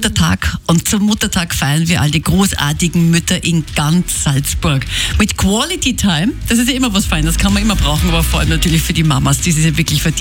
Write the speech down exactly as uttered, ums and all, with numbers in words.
Muttertag und zum Muttertag feiern wir all die großartigen Mütter in ganz Salzburg. Mit Quality Time, das ist ja immer was Feines, das kann man immer brauchen, aber vor allem natürlich für die Mamas, die es ja wirklich verdienen.